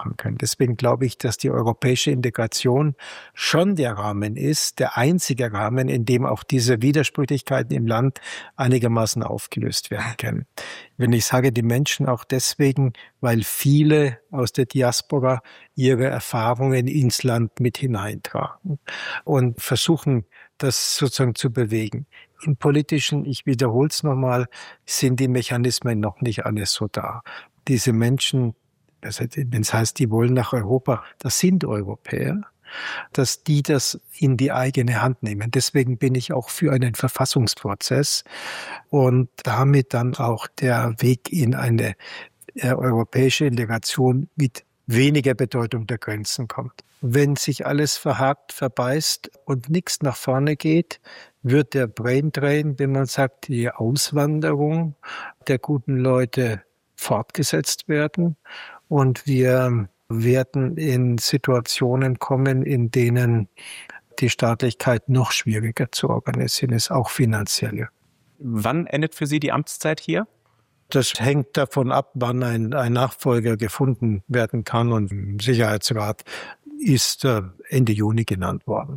machen können. Deswegen glaube ich, dass die europäische Integration schon der Rahmen ist, der einzige Rahmen, in dem auch diese Widersprüchlichkeiten im Land einigermaßen aufgelöst werden können. Wenn ich sage, die Menschen auch deswegen, weil viele aus der Diaspora ihre Erfahrungen ins Land mit hineintragen und versuchen, das sozusagen zu bewegen. Im Politischen, ich wiederhole es nochmal, sind die Mechanismen noch nicht alles so da. Diese Menschen, wenn es heißt, die wollen nach Europa, das sind Europäer, dass die das in die eigene Hand nehmen. Deswegen bin ich auch für einen Verfassungsprozess und damit dann auch der Weg in eine europäische Integration mit weniger Bedeutung der Grenzen kommt. Wenn sich alles verhakt, verbeißt und nichts nach vorne geht, wird der Braindrain, wenn man sagt, die Auswanderung der guten Leute fortgesetzt werden. Und wir werden in Situationen kommen, in denen die Staatlichkeit noch schwieriger zu organisieren ist, auch finanziell. Wann endet für Sie die Amtszeit hier? Das hängt davon ab, wann ein Nachfolger gefunden werden kann. Und im Sicherheitsrat ist Ende Juni genannt worden.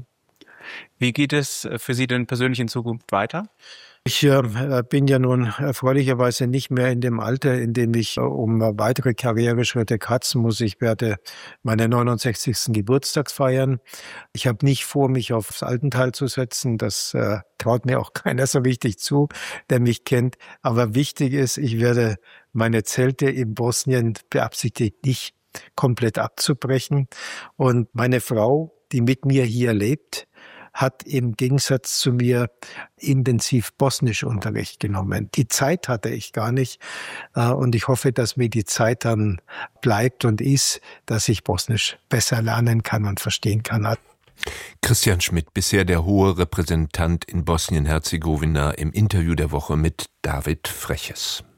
Wie geht es für Sie denn persönlich in Zukunft weiter? Ich bin ja nun erfreulicherweise nicht mehr in dem Alter, in dem ich um weitere Karriereschritte kratzen muss. Ich werde meine 69. Geburtstag feiern. Ich habe nicht vor, mich aufs Altenteil zu setzen. Das traut mir auch keiner so richtig zu, der mich kennt. Aber wichtig ist, ich werde meine Zelte in Bosnien beabsichtigt nicht komplett abzubrechen. Und meine Frau, die mit mir hier lebt, hat im Gegensatz zu mir intensiv Bosnischunterricht genommen. Die Zeit hatte ich gar nicht und ich hoffe, dass mir die Zeit dann bleibt und ist, dass ich Bosnisch besser lernen kann und verstehen kann. Christian Schmidt, bisher der hohe Repräsentant in Bosnien-Herzegowina, im Interview der Woche mit David Freches.